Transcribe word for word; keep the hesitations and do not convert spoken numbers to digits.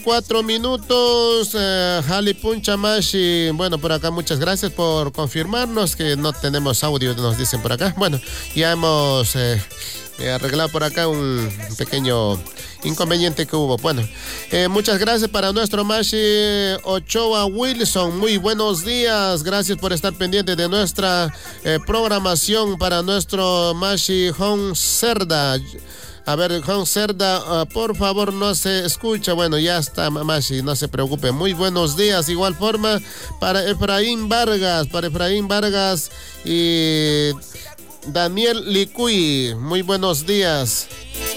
Cuatro minutos, eh, Jali Puncha Mashi. Bueno, por acá muchas gracias por confirmarnos que no tenemos audio, nos dicen por acá. Bueno, ya hemos eh, arreglado por acá un pequeño inconveniente que hubo. Bueno, eh, muchas gracias para nuestro Mashi Ochoa Wilson. Muy buenos días, gracias por estar pendiente de nuestra eh, programación para nuestro Mashi Hon Cerda. A ver, Juan Cerda, uh, por favor, no se escucha. Bueno, ya está, Mashi, no se preocupe. Muy buenos días. Igual forma para Efraín Vargas, para Efraín Vargas y Daniel Licuy. Muy buenos días.